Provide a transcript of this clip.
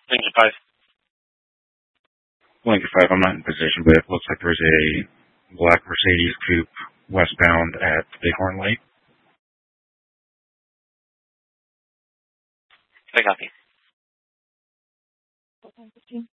Lincoln 5. Lincoln 5, I'm not in position, but it looks like there's a black Mercedes coupe westbound at Bighorn Lake. I copy.